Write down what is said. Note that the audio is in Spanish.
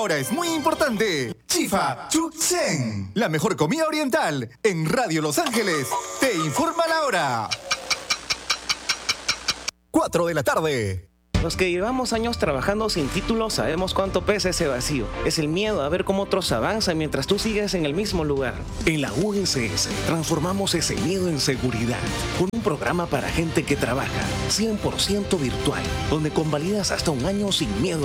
Ahora es muy importante. Chifa Chuchen, la mejor comida oriental en Radio Los Ángeles. Te informa la hora. 4 de la tarde. Los que llevamos años trabajando sin título sabemos cuánto pesa ese vacío. Es el miedo a ver cómo otros avanzan mientras tú sigues en el mismo lugar. En la UNCS transformamos ese miedo en seguridad con un programa para gente que trabaja 100% virtual, donde convalidas hasta un año sin miedo